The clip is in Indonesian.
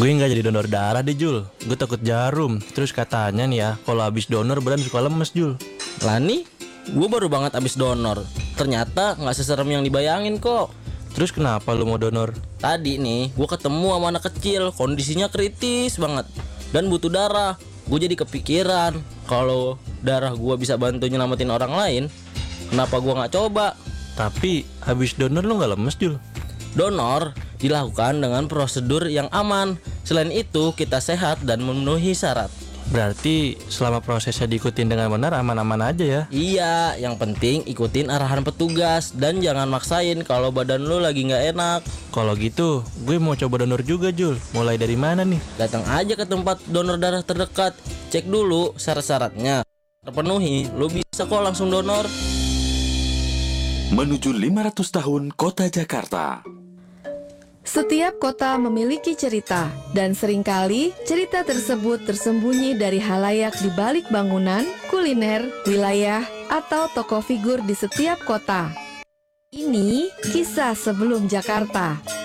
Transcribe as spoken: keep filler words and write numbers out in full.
Gue nggak jadi donor darah deh Jul. Gue takut jarum. Terus katanya nih ya, kalau habis donor badan suka lemes Jul. Lani, gue baru banget abis donor. Ternyata nggak seserem yang dibayangin kok. Terus kenapa lu mau donor? Tadi nih, gue ketemu sama anak kecil, kondisinya kritis banget dan butuh darah. Gue jadi kepikiran, kalau darah gue bisa bantu nyelamatin orang lain, kenapa gue nggak coba? Tapi habis donor lu nggak lemes Jul? Donor dilakukan dengan prosedur yang aman. Selain itu, kita sehat dan memenuhi syarat. Berarti selama prosesnya diikutin dengan benar aman-aman aja ya? Iya, yang penting ikutin arahan petugas dan jangan maksain kalau badan lu lagi nggak enak. Kalau gitu, gue mau coba donor juga Jul. Mulai dari mana nih? Datang aja ke tempat donor darah terdekat. Cek dulu syarat-syaratnya. Terpenuhi, lu bisa kok langsung donor. Menuju lima ratus tahun Kota Jakarta. Setiap kota memiliki cerita, dan seringkali cerita tersebut tersembunyi dari halayak di balik bangunan, kuliner, wilayah, atau tokoh figur di setiap kota. Ini kisah sebelum Jakarta.